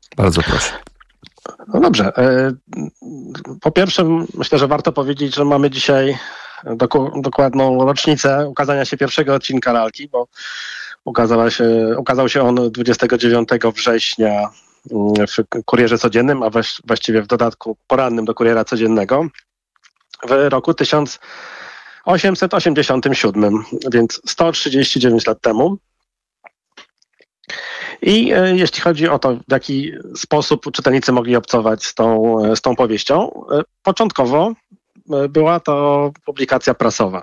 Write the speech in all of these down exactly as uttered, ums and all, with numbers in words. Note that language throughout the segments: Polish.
Bardzo proszę. No dobrze. Po pierwsze, myślę, że warto powiedzieć, że mamy dzisiaj doku- dokładną rocznicę ukazania się pierwszego odcinka lalki, bo ukazała się, ukazał się on dwudziestego dziewiątego września w Kurierze Codziennym, a weź, właściwie w dodatku porannym do Kuriera Codziennego w roku tysiąc osiemset osiemdziesiątym siódmym, więc sto trzydzieści dziewięć lat temu. I e, jeśli chodzi o to, w jaki sposób czytelnicy mogli obcować z tą, z tą powieścią, e, początkowo e, była to publikacja prasowa.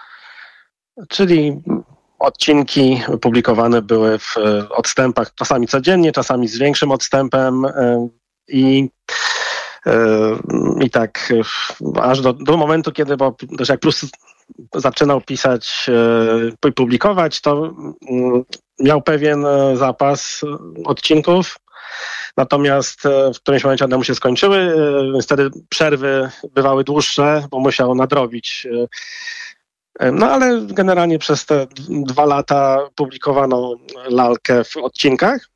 Czyli odcinki publikowane były w e, odstępach, czasami codziennie, czasami z większym odstępem e, i I tak aż do, do momentu, kiedy, bo też jak Prus zaczynał pisać i publikować, to miał pewien zapas odcinków, natomiast w którymś momencie one mu się skończyły, więc wtedy przerwy bywały dłuższe, bo musiał nadrobić. No ale generalnie przez te dwa lata publikowano lalkę w odcinkach.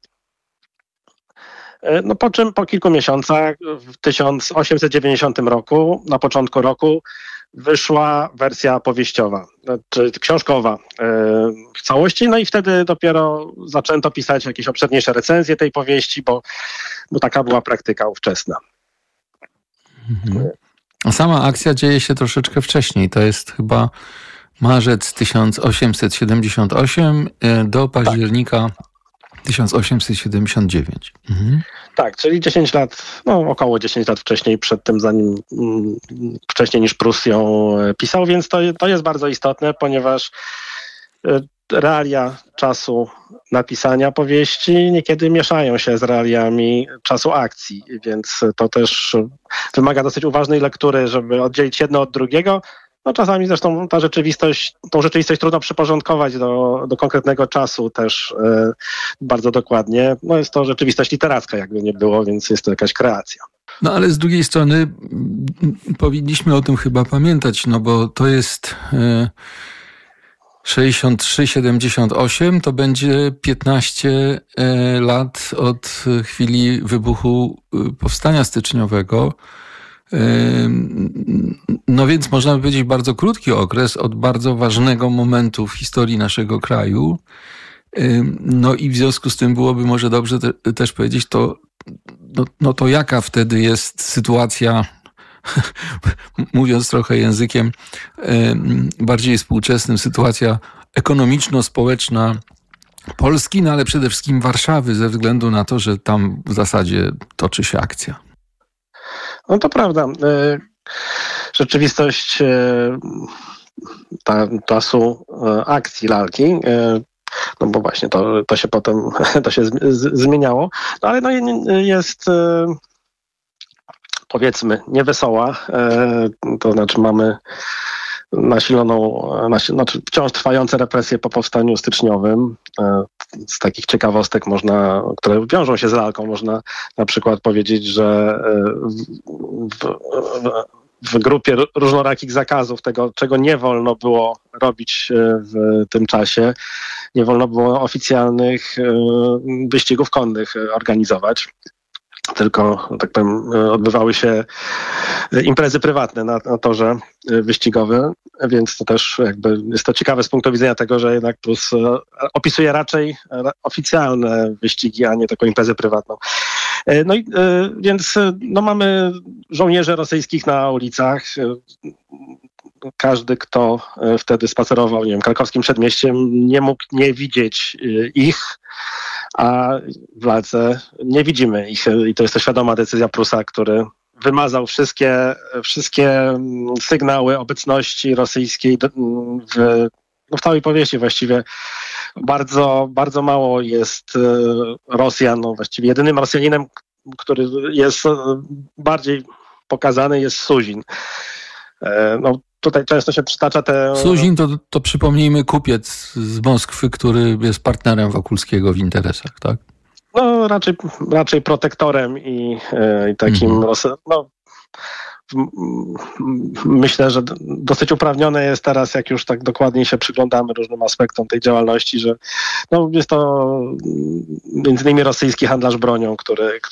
No po czym po kilku miesiącach w tysiąc osiemset dziewięćdziesiątym roku, na początku roku, wyszła wersja powieściowa, czy książkowa w całości, no i wtedy dopiero zaczęto pisać jakieś obszerniejsze recenzje tej powieści, bo, bo taka była praktyka ówczesna. Mhm. A sama akcja dzieje się troszeczkę wcześniej, to jest chyba marzec tysiąc osiemset siedemdziesiąty ósmy do października tak. tysiąc osiemset siedemdziesiąty dziewiąty. Mhm. Tak, czyli dziesięć lat, no około dziesięć lat wcześniej, przed tym, zanim mm, wcześniej niż Prus ją pisał, więc to, to jest bardzo istotne, ponieważ realia czasu napisania powieści niekiedy mieszają się z realiami czasu akcji, więc to też wymaga dosyć uważnej lektury, żeby oddzielić jedno od drugiego. No czasami zresztą ta rzeczywistość, tą rzeczywistość trudno przyporządkować do, do konkretnego czasu też e, bardzo dokładnie. No jest to rzeczywistość literacka, jakby nie było, więc jest to jakaś kreacja. No ale z drugiej strony m, powinniśmy o tym chyba pamiętać, no bo to jest e, sześćdziesiąt trzy siedemdziesiąt osiem, to będzie piętnaście e, lat od chwili wybuchu powstania styczniowego. No więc można by powiedzieć bardzo krótki okres od bardzo ważnego momentu w historii naszego kraju. No i w związku z tym byłoby może dobrze te, też powiedzieć to, no, no to jaka wtedy jest sytuacja, mówiąc trochę językiem bardziej współczesnym, sytuacja ekonomiczno-społeczna Polski, no ale przede wszystkim Warszawy, ze względu na to, że tam w zasadzie toczy się akcja. No to prawda. Rzeczywistość ta, czasu akcji lalki, no bo właśnie to, to się potem to się z, zmieniało, no ale no jest powiedzmy niewesoła, to znaczy mamy nasiloną, znaczy wciąż trwające represje po powstaniu styczniowym. Z takich ciekawostek można, które wiążą się z lalką, można na przykład powiedzieć, że w, w, w grupie różnorakich zakazów, tego, czego nie wolno było robić w tym czasie, nie wolno było oficjalnych wyścigów konnych organizować. Tylko, tak powiem, odbywały się imprezy prywatne na, na torze wyścigowym, więc to też jakby jest to ciekawe z punktu widzenia tego, że jednak Prus opisuje raczej oficjalne wyścigi, a nie taką imprezę prywatną. No i więc no mamy żołnierzy rosyjskich na ulicach. Każdy, kto wtedy spacerował, nie wiem, krakowskim przedmieściem, nie mógł nie widzieć ich, a w lalce nie widzimy ich. I to jest to świadoma decyzja Prusa, który wymazał wszystkie, wszystkie sygnały obecności rosyjskiej w, no w całej powieści właściwie. Bardzo, bardzo mało jest Rosjan, no właściwie jedynym Rosjaninem, który jest bardziej pokazany, jest Suzin. No, tutaj często się przytacza te... Suzin to, to przypomnijmy kupiec z Moskwy, który jest partnerem Wokulskiego w interesach, tak? No raczej, raczej protektorem i, i takim... Mm-hmm. No, myślę, że dosyć uprawnione jest teraz, jak już tak dokładniej się przyglądamy różnym aspektom tej działalności, że no, jest to między innymi rosyjski handlarz bronią, który,